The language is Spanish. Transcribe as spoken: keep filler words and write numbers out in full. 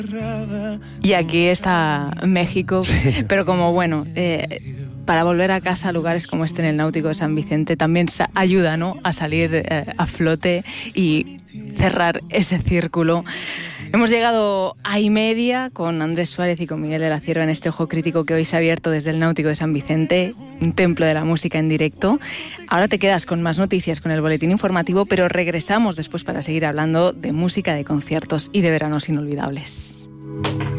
Y aquí está México, sí. Pero como bueno, eh, para volver a casa a lugares como este en el Náutico de San Vicente también ayuda, ¿no?, a salir eh, a flote y cerrar ese círculo. Hemos llegado a y media con Andrés Suárez y con Miguel de la Cierva en este Ojo Crítico que hoy se ha abierto desde el Náutico de San Vicente, un templo de la música en directo. Ahora te quedas con más noticias, con el boletín informativo, pero regresamos después para seguir hablando de música, de conciertos y de veranos inolvidables.